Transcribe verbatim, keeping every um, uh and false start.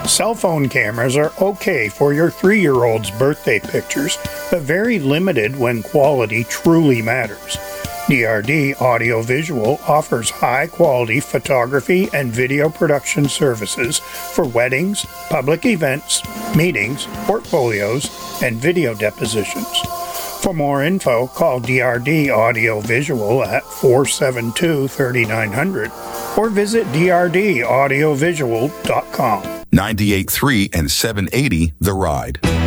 Cell phone cameras are okay for your three-year-old's birthday pictures, but very limited when quality truly matters. D R D Audio Visual offers high-quality photography and video production services for weddings, public events, meetings, portfolios, and video depositions. For more info, call D R D Audio Visual at four seven two, three nine zero zero or visit d r d audio visual dot com. ninety-eight point three and seven eighty The Ride.